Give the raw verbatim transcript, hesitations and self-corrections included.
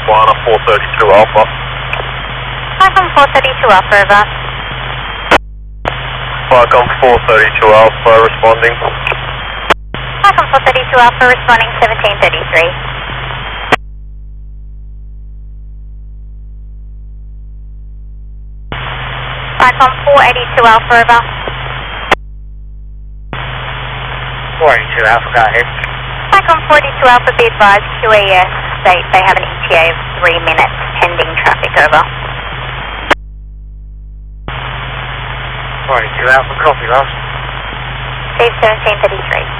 one on four thirty-two Alpha. Falcon four thirty-two Alpha, over. Falcon four thirty-two Alpha responding. Falcon four thirty-two Alpha responding seventeen thirty-three. Falcon four eighty-two Alpha, over. four eighty-two Alpha, go ahead. Falcon four eighty-two Alpha, be advised, Q A S state they have an E T A of three minutes pending traffic, over. four eighty-two Alpha, copy, last. Steve seventeen thirty-three.